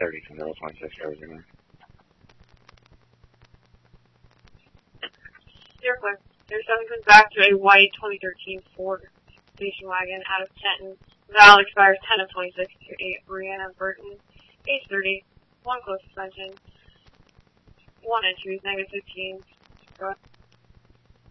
30 from 026 Arizona. You're clear. There's 7 comes back to a white 2013 Ford station wagon out of Kenton. Val expires 10 of 26 to a Brianna Burton, age 30, 1 close suspension, 1 entries, negative 15. Go ahead.